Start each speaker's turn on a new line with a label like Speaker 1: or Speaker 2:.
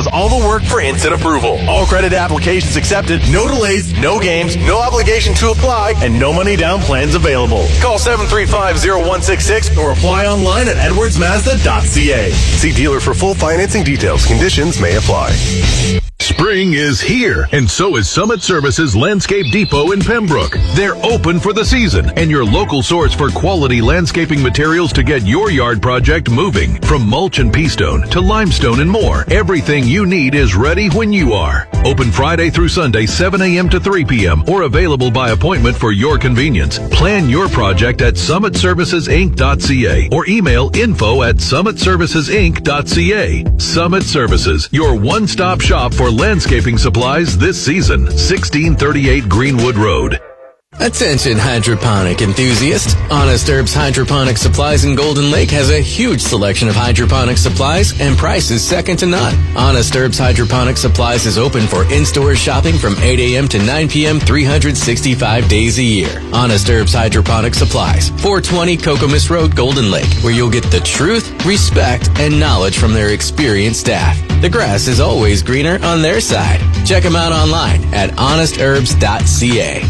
Speaker 1: does all the work for instant approval. All credit applications accepted, no delays, no games, no obligation to apply, and no money down plans available. Call 735-0166 or apply online at edwardsmazda.ca. See dealer for full financing details. Conditions may apply.
Speaker 2: Spring is here, and so is Summit Services Landscape Depot in Pembroke. They're open for the season, and your local source for quality landscaping materials to get your yard project moving. From mulch and pea stone to limestone and more, everything you need is ready when you are. Open Friday through Sunday, 7 a.m. to 3 p.m., or available by appointment for your convenience. Plan your project at summitservicesinc.ca or email info@summitservicesinc.ca. Summit Services, your one-stop shop for landscaping supplies this season. 1638 Greenwood Road.
Speaker 3: Attention hydroponic enthusiasts. Honest Herbs Hydroponic Supplies in Golden Lake has a huge selection of hydroponic supplies and prices second to none. Honest Herbs Hydroponic Supplies is open for in-store shopping from 8 a.m. to 9 p.m. 365 days a year. Honest Herbs Hydroponic Supplies, 420 Cocomus Road, Golden Lake, where you'll get the truth, respect, and knowledge from their experienced staff. The grass is always greener on their side. Check them out online at honestherbs.ca.